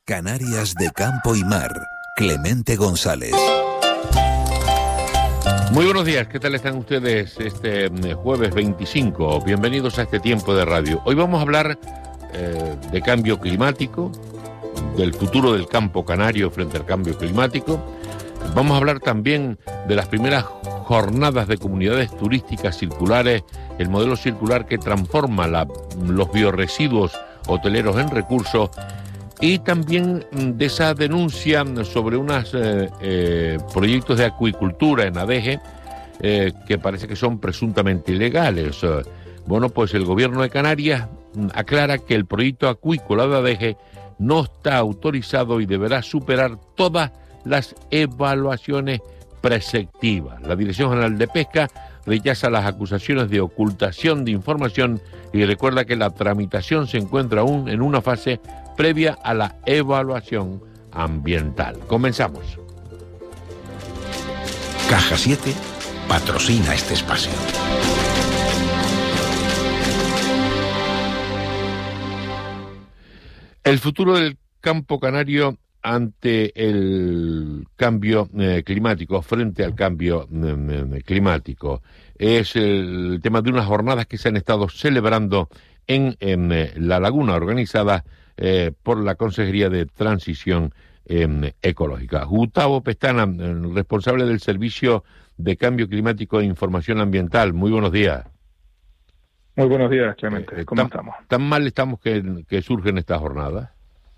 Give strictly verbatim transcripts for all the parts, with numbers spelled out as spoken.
Canarias de campo y mar. Clemente González. Muy buenos días, ¿qué tal están ustedes este jueves veinticinco? Bienvenidos a este tiempo de radio. Hoy vamos a hablar eh, de cambio climático, del futuro del campo canario frente al cambio climático. Vamos a hablar también de las primeras jornadas de comunidades turísticas circulares, el modelo circular que transforma la, los biorresiduos hoteleros en recursos, y también de esa denuncia sobre unos eh, eh, proyectos de acuicultura en Adeje eh, que parece que son presuntamente ilegales. Bueno, pues el gobierno de Canarias aclara que el proyecto acuícola de Adeje no está autorizado y deberá superar todas las evaluaciones preceptivas. La Dirección General de Pesca rechaza las acusaciones de ocultación de información y recuerda que la tramitación se encuentra aún en una fase previa a la evaluación ambiental. Comenzamos. Caja siete patrocina este espacio. El futuro del campo canario ante el cambio eh, climático, frente al cambio eh, climático, es el tema de unas jornadas que se han estado celebrando en, en eh, La Laguna, organizadas eh, por la Consejería de Transición eh, Ecológica. Gustavo Pestana, responsable del Servicio de Cambio Climático e Información Ambiental. Muy buenos días. Muy buenos días, Clemente. Eh, ¿Cómo tan, estamos? ¿Tan mal estamos que, que surgen estas jornadas?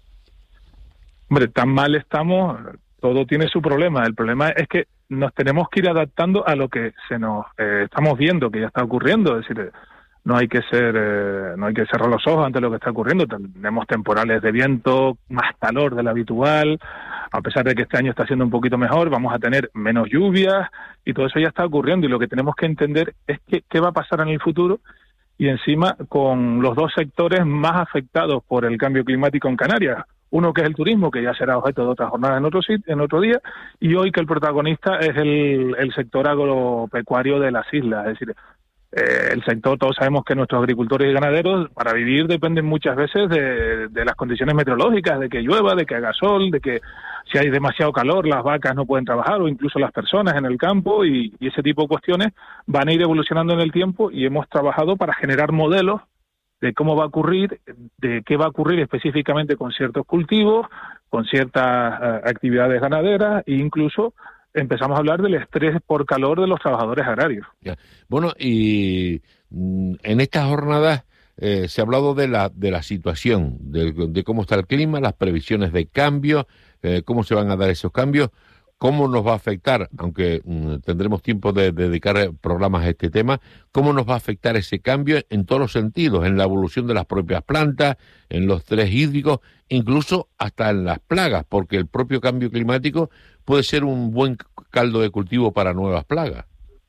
Hombre, tan mal estamos, todo tiene su problema. El problema es que nos tenemos que ir adaptando a lo que se nos eh, estamos viendo que ya está ocurriendo. Es decir, no hay que ser, eh, no hay que cerrar los ojos ante lo que está ocurriendo. Tenemos temporales de viento, más calor del habitual. A pesar de que este año está siendo un poquito mejor, vamos a tener menos lluvias y todo eso ya está ocurriendo. Y lo que tenemos que entender es que, qué va a pasar en el futuro. Y encima con los dos sectores más afectados por el cambio climático en Canarias. Uno que es el turismo, que ya será objeto de otras jornadas en otro sitio, en otro día, y hoy que el protagonista es el, el sector agropecuario de las islas. Es decir, eh, el sector, todos sabemos que nuestros agricultores y ganaderos para vivir dependen muchas veces de, de las condiciones meteorológicas, de que llueva, de que haga sol, de que si hay demasiado calor las vacas no pueden trabajar o incluso las personas en el campo, y, y ese tipo de cuestiones van a ir evolucionando en el tiempo, y hemos trabajado para generar modelos de cómo va a ocurrir, de qué va a ocurrir específicamente con ciertos cultivos, con ciertas uh, actividades ganaderas, e incluso empezamos a hablar del estrés por calor de los trabajadores agrarios. Ya. Bueno, y mm, en estas jornadas eh, se ha hablado de la de la situación, de, de cómo está el clima, las previsiones de cambio, eh, cómo se van a dar esos cambios, cómo nos va a afectar, aunque mm, tendremos tiempo de, de dedicar programas a este tema, cómo nos va a afectar ese cambio en todos los sentidos, en la evolución de las propias plantas, en los estrés hídricos, incluso hasta en las plagas, porque el propio cambio climático puede ser un buen caldo de cultivo para nuevas plagas.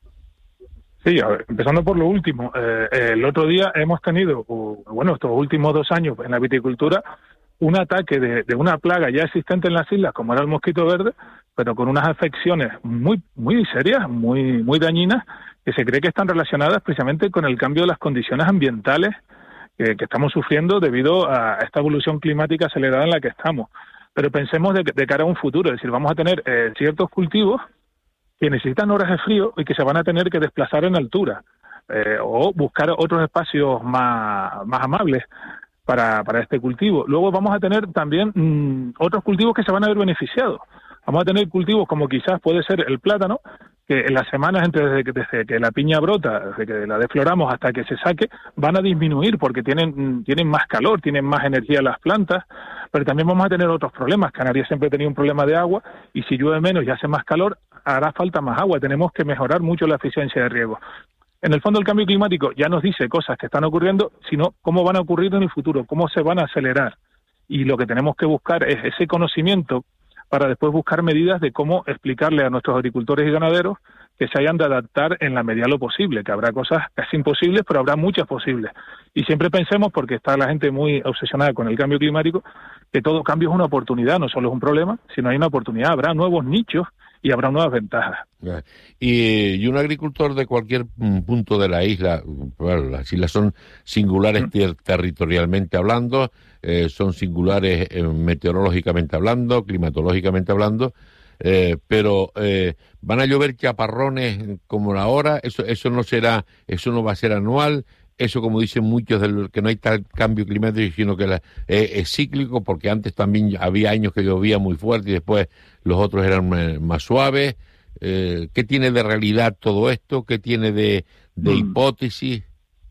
Sí, a ver, empezando por lo último, eh, el otro día hemos tenido, uh, bueno, estos últimos dos años en la viticultura, un ataque de, de una plaga ya existente en las islas, como era el mosquito verde, pero con unas afecciones muy muy serias, muy muy dañinas, que se cree que están relacionadas precisamente con el cambio de las condiciones ambientales que, que estamos sufriendo debido a esta evolución climática acelerada en la que estamos. Pero pensemos de, de cara a un futuro, es decir, vamos a tener eh, ciertos cultivos que necesitan horas de frío y que se van a tener que desplazar en altura, eh, o buscar otros espacios más, más amables para, para este cultivo. Luego vamos a tener también mmm, otros cultivos que se van a ver beneficiados. Vamos a tener cultivos como quizás puede ser el plátano, que en las semanas entre desde que, desde que la piña brota, desde que la defloramos hasta que se saque, van a disminuir porque tienen, tienen más calor, tienen más energía las plantas, pero también vamos a tener otros problemas. Canarias siempre ha tenido un problema de agua, y si llueve menos y hace más calor, hará falta más agua. Tenemos que mejorar mucho la eficiencia de riego. En el fondo, el cambio climático ya nos dice cosas que están ocurriendo, sino cómo van a ocurrir en el futuro, cómo se van a acelerar. Y lo que tenemos que buscar es ese conocimiento para después buscar medidas de cómo explicarle a nuestros agricultores y ganaderos que se hayan de adaptar en la medida de lo posible, que habrá cosas casi imposibles, pero habrá muchas posibles. Y siempre pensemos, porque está la gente muy obsesionada con el cambio climático, que todo cambio es una oportunidad, no solo es un problema, sino hay una oportunidad. Habrá nuevos nichos y habrá nuevas ventajas. Y, y un agricultor de cualquier punto de la isla, bueno, las islas son singulares mm. ter territorialmente hablando, eh, son singulares eh, meteorológicamente hablando, climatológicamente hablando, eh, pero eh, van a llover chaparrones como ahora, eso, eso no será, eso no va a ser anual. Eso, como dicen muchos, del que no hay tal cambio climático, sino que la, eh, es cíclico, porque antes también había años que llovía muy fuerte y después los otros eran eh, más suaves. Eh, ¿Qué tiene de realidad todo esto? ¿Qué tiene de, de mm. hipótesis?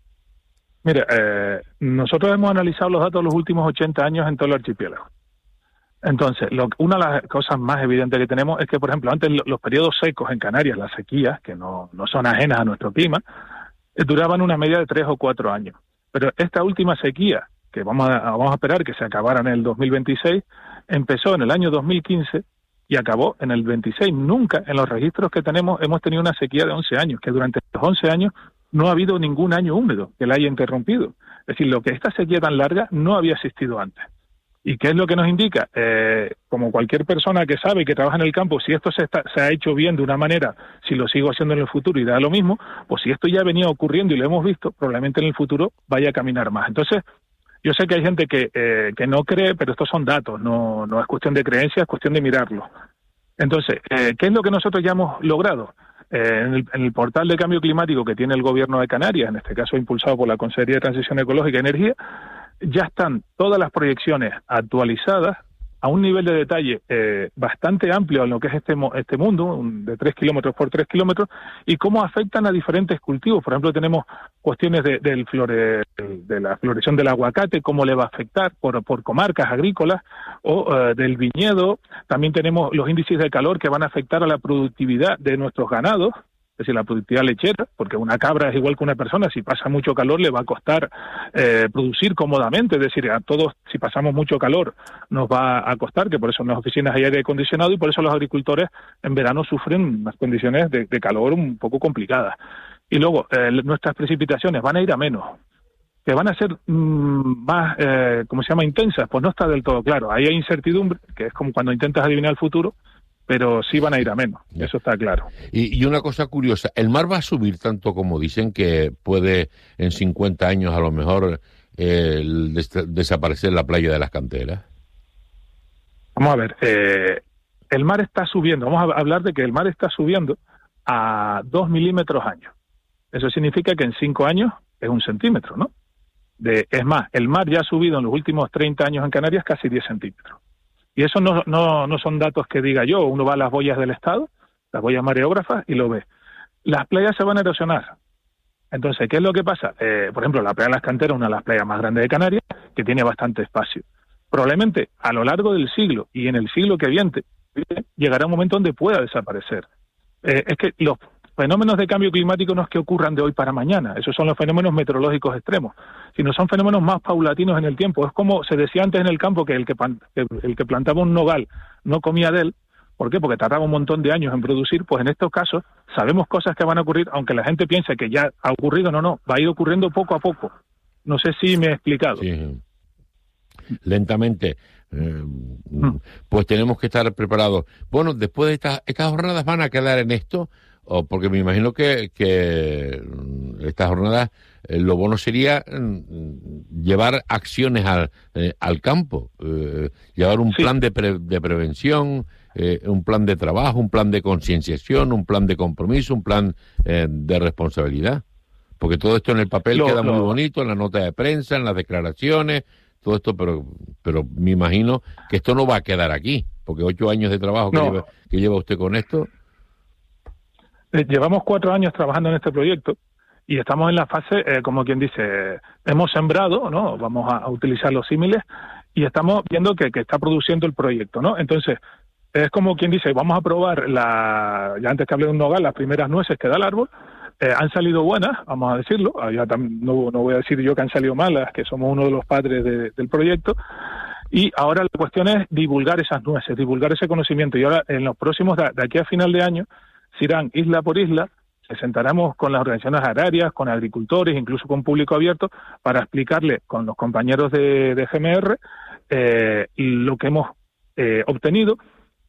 Mire, eh, nosotros hemos analizado los datos de los últimos ochenta años en todo el archipiélago. Entonces, lo, una de las cosas más evidentes que tenemos es que, por ejemplo, antes los periodos secos en Canarias, las sequías, que no, no son ajenas a nuestro clima, duraban una media de tres o cuatro años. Pero esta última sequía, que vamos a, vamos a esperar que se acabara en el dos mil veintiséis, empezó en el año dos mil quince y acabó en el veintiséis. Nunca en los registros que tenemos hemos tenido una sequía de once años, que durante los once años no ha habido ningún año húmedo que la haya interrumpido. Es decir, lo que esta sequía tan larga no había existido antes. ¿Y qué es lo que nos indica? Eh, como cualquier persona que sabe y que trabaja en el campo, si esto se, está, se ha hecho bien de una manera, si lo sigo haciendo en el futuro y da lo mismo, pues si esto ya venía ocurriendo y lo hemos visto, probablemente en el futuro vaya a caminar más. Entonces, yo sé que hay gente que, eh, que no cree, pero estos son datos, no, no es cuestión de creencia, es cuestión de mirarlo. Entonces, eh, ¿qué es lo que nosotros ya hemos logrado? Eh, en, el, en el portal de cambio climático que tiene el Gobierno de Canarias, en este caso impulsado por la Consejería de Transición Ecológica y Energía, ya están todas las proyecciones actualizadas a un nivel de detalle eh, bastante amplio en lo que es este, este mundo, un, de tres kilómetros por tres kilómetros, y cómo afectan a diferentes cultivos. Por ejemplo, tenemos cuestiones de, del flore, de la floración del aguacate, cómo le va a afectar por, por comarcas agrícolas, o uh, del viñedo. También tenemos los índices de calor que van a afectar a la productividad de nuestros ganados, es decir, la productividad lechera, porque una cabra es igual que una persona, si pasa mucho calor le va a costar eh, producir cómodamente, es decir, a todos, si pasamos mucho calor, nos va a costar, que por eso en las oficinas hay aire acondicionado y por eso los agricultores en verano sufren unas condiciones de, de calor un poco complicadas. Y luego, eh, nuestras precipitaciones van a ir a menos, que van a ser mmm, más, eh, ¿cómo se llama?, intensas, pues no está del todo claro. Ahí hay incertidumbre, que es como cuando intentas adivinar el futuro, pero sí van a ir a menos, eso está claro. Y, y una cosa curiosa, ¿el mar va a subir tanto como dicen que puede en cincuenta años a lo mejor eh, des desaparecer la playa de las canteras? Vamos a ver, eh, el mar está subiendo, vamos a hablar de que el mar está subiendo a dos milímetros año. Eso significa que en cinco años es un centímetro, ¿no? De, es más, el mar ya ha subido en los últimos treinta años en Canarias casi diez centímetros. Y eso no, no, no son datos que diga yo, uno va a las boyas del Estado, las boyas mareógrafas, y lo ve. Las playas se van a erosionar. Entonces, ¿qué es lo que pasa? Eh, por ejemplo, la playa de las Canteras es una de las playas más grandes de Canarias, que tiene bastante espacio. Probablemente a lo largo del siglo y en el siglo que viene, llegará un momento donde pueda desaparecer. Eh, es que los fenómenos de cambio climático no es que ocurran de hoy para mañana, esos son los fenómenos meteorológicos extremos, sino son fenómenos más paulatinos en el tiempo. Es como se decía antes en el campo que el que, el que plantaba un nogal no comía de él. ¿Por qué? Porque tardaba un montón de años en producir. Pues en estos casos sabemos cosas que van a ocurrir, aunque la gente piense que ya ha ocurrido, no, no, va a ir ocurriendo poco a poco. No sé si me he explicado. Sí. Lentamente. Eh, mm. Pues tenemos que estar preparados. Bueno, después de estas, estas jornadas van a quedar en esto, o porque me imagino que, que estas jornadas, eh, lo bueno sería mm, llevar acciones al, eh, al campo, eh, llevar un sí. plan de, pre, de prevención, eh, un plan de trabajo, un plan de concienciación, un plan de compromiso, un plan eh, de responsabilidad. Porque todo esto en el papel lo, queda lo... muy bonito, en la nota de prensa, en las declaraciones, todo esto, pero pero me imagino que esto no va a quedar aquí, porque ocho años de trabajo que, no. lleva, que lleva usted con esto. Llevamos cuatro años trabajando en este proyecto y estamos en la fase, eh, como quien dice, hemos sembrado, ¿no? Vamos a, a utilizar los símiles y estamos viendo que, que está produciendo el proyecto, ¿no? Entonces, es como quien dice, vamos a probar, la ya antes que hablé de un nogal, las primeras nueces que da el árbol. Eh, han salido buenas, vamos a decirlo, ya tam, no, no voy a decir yo que han salido malas, que somos uno de los padres de, del proyecto, y ahora la cuestión es divulgar esas nueces, divulgar ese conocimiento, y ahora en los próximos, de, de aquí a final de año, se irán isla por isla, se sentaremos con las organizaciones agrarias, con agricultores, incluso con público abierto, para explicarle con los compañeros de, de G M R eh, lo que hemos eh, obtenido,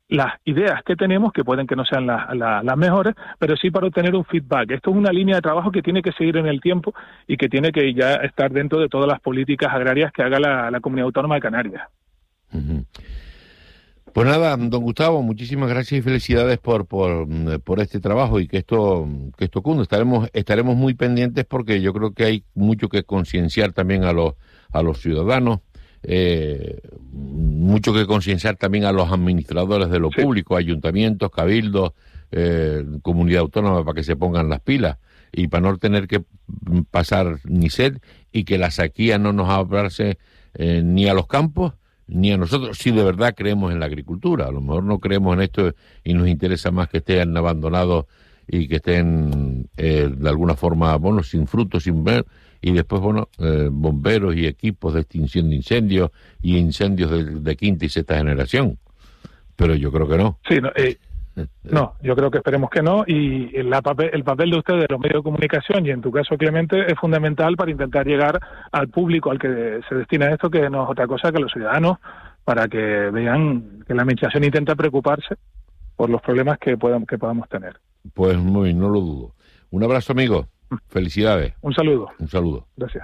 las ideas que tenemos, que pueden que no sean la, la, las mejores, pero sí para obtener un feedback. Esto es una línea de trabajo que tiene que seguir en el tiempo y que tiene que ya estar dentro de todas las políticas agrarias que haga la, la Comunidad Autónoma de Canarias. Uh-huh. Pues nada, don Gustavo, muchísimas gracias y felicidades por por, por este trabajo y que esto que esto cunde. Estaremos estaremos muy pendientes porque yo creo que hay mucho que concienciar también a los a los ciudadanos, eh, mucho que concienciar también a los administradores de lo sí. público, ayuntamientos, cabildos, eh, comunidad autónoma, para que se pongan las pilas y para no tener que pasar ni sed y que la sequía no nos abrace eh, ni a los campos ni a nosotros, si de verdad creemos en la agricultura. A lo mejor no creemos en esto y nos interesa más que estén abandonados y que estén eh, de alguna forma, bueno, sin frutos, sin ver, y después, bueno, eh, bomberos y equipos de extinción de incendios y incendios de, de quinta y sexta generación. Pero yo creo que no. Sí, no, eh, no, yo creo que esperemos que no, y la papel, el papel de ustedes, los medios de comunicación, y en tu caso, Clemente, es fundamental para intentar llegar al público al que se destina esto, que no es otra cosa que los ciudadanos, para que vean que la administración intenta preocuparse por los problemas que, puedan, que podamos tener. Pues muy, no lo dudo. Un abrazo, amigo. Felicidades. Un saludo. Un saludo. Gracias.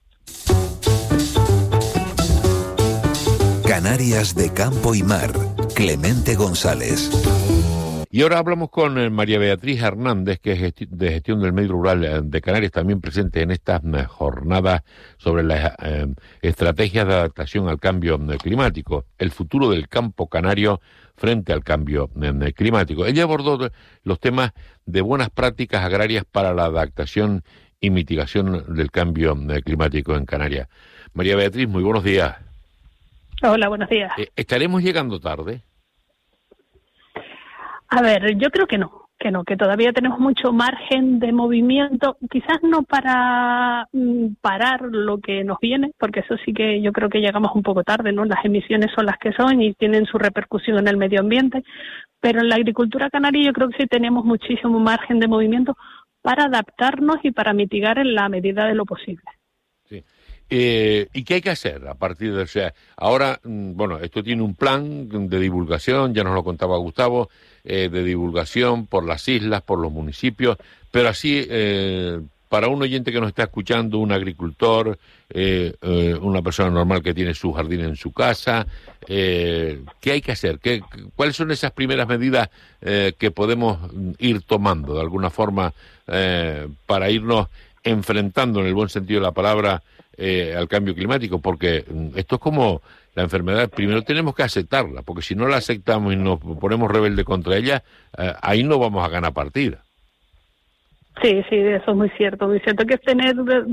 Canarias de Campo y Mar. Clemente González. Y ahora hablamos con eh, María Beatriz Hernández, que es gesti- de Gestión del Medio Rural eh, de Canarias, también presente en estas eh, jornadas sobre las eh, estrategias de adaptación al cambio eh, climático, el futuro del campo canario frente al cambio eh, climático. Ella abordó los temas de buenas prácticas agrarias para la adaptación y mitigación del cambio eh, climático en Canarias. María Beatriz, muy buenos días. Hola, buenos días. Eh, ¿Estaremos llegando tarde? A ver, yo creo que no, que no, que todavía tenemos mucho margen de movimiento, quizás no para mm, parar lo que nos viene, porque eso sí que yo creo que llegamos un poco tarde, ¿no? Las emisiones son las que son y tienen su repercusión en el medio ambiente, pero en la agricultura canaria yo creo que sí tenemos muchísimo margen de movimiento para adaptarnos y para mitigar en la medida de lo posible. Sí. Eh, ¿Y qué hay que hacer a partir de, o sea, ahora, bueno, esto tiene un plan de divulgación, ya nos lo contaba Gustavo, eh, de divulgación por las islas, por los municipios, pero así, eh, para un oyente que nos está escuchando, un agricultor, eh, eh, una persona normal que tiene su jardín en su casa, eh, ¿qué hay que hacer? ¿Qué, ¿Cuáles son esas primeras medidas eh, que podemos ir tomando de alguna forma eh, para irnos enfrentando, en el buen sentido de la palabra, Eh, al cambio climático? Porque esto es como la enfermedad, primero tenemos que aceptarla, porque si no la aceptamos y nos ponemos rebelde contra ella, eh, ahí no vamos a ganar partida. Sí, sí, eso es muy cierto, muy cierto, que es tener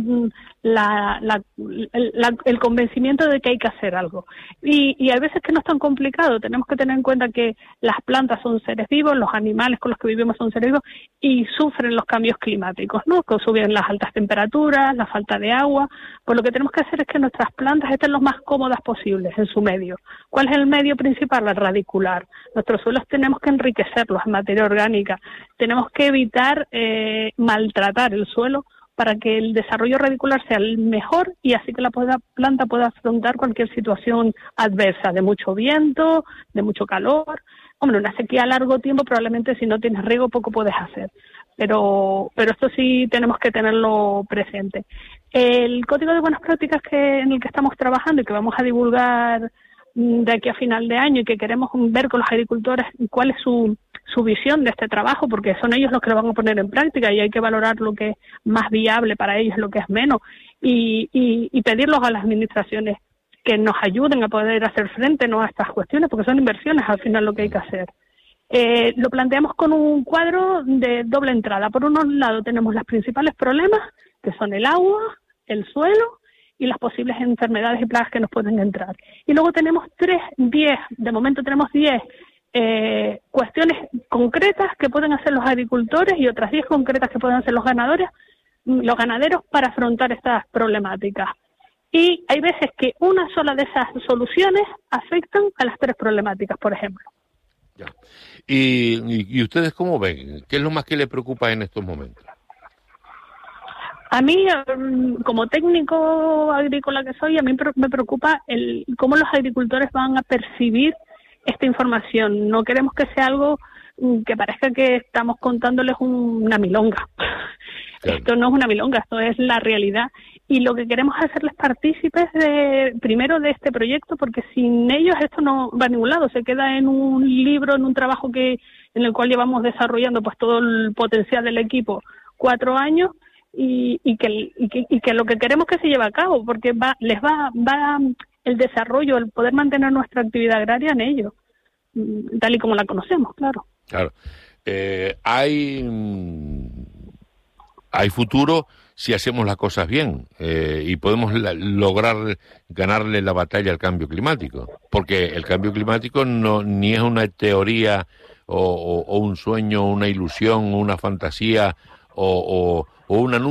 la, la, la, el convencimiento de que hay que hacer algo. Y, y hay veces que no es tan complicado, tenemos que tener en cuenta que las plantas son seres vivos, los animales con los que vivimos son seres vivos y sufren los cambios climáticos, ¿no? Que suben las altas temperaturas, la falta de agua, pues lo que tenemos que hacer es que nuestras plantas estén lo más cómodas posibles en su medio. ¿Cuál es el medio principal? El radicular. Nuestros suelos tenemos que enriquecerlos en materia orgánica, tenemos que evitar eh, maltratar el suelo para que el desarrollo radicular sea el mejor y así que la planta pueda afrontar cualquier situación adversa, de mucho viento, de mucho calor. Hombre, una sequía a largo tiempo probablemente si no tienes riego poco puedes hacer, pero pero esto sí tenemos que tenerlo presente. El Código de Buenas Prácticas que en el que estamos trabajando y que vamos a divulgar de aquí a final de año y que queremos ver con los agricultores cuál es su su visión de este trabajo, porque son ellos los que lo van a poner en práctica y hay que valorar lo que es más viable para ellos, lo que es menos, y, y, y pedirlos a las administraciones que nos ayuden a poder hacer frente, ¿no?, a estas cuestiones, porque son inversiones al final lo que hay que hacer. Eh, lo planteamos con un cuadro de doble entrada. Por un lado tenemos los principales problemas, que son el agua, el suelo y las posibles enfermedades y plagas que nos pueden entrar. Y luego tenemos tres, diez, de momento tenemos diez eh, cuestiones concretas que pueden hacer los agricultores y otras diez concretas que pueden hacer los ganadores, los ganaderos para afrontar estas problemáticas. Y hay veces que una sola de esas soluciones afectan a las tres problemáticas, por ejemplo. Ya. ¿Y, y, y ustedes cómo ven? ¿Qué es lo más que les preocupa en estos momentos? A mí, como técnico agrícola que soy, a mí me preocupa el cómo los agricultores van a percibir esta información. No queremos que sea algo que parezca que estamos contándoles una milonga. Claro. Esto no es una milonga, esto es la realidad. Y lo que queremos es hacerles partícipes de, primero de este proyecto, porque sin ellos esto no va a ningún lado, se queda en un libro, en un trabajo que en el cual llevamos desarrollando pues todo el potencial del equipo cuatro años y, y, que, y, que, y que lo que queremos que se lleve a cabo, porque va, les va, va el desarrollo, el poder mantener nuestra actividad agraria en ello, tal y como la conocemos, claro. Claro. Eh, hay, hay futuro si hacemos las cosas bien eh, y podemos la, lograr ganarle la batalla al cambio climático, porque el cambio climático no ni es una teoría o, o, o un sueño, una ilusión, una fantasía o, o, o una